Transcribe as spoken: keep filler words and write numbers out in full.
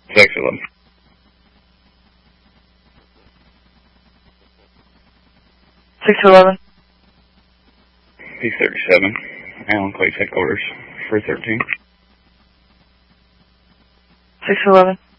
six eleven. six eleven. P thirty-seven. Allen Clays headquarters for thirteen. six eleven.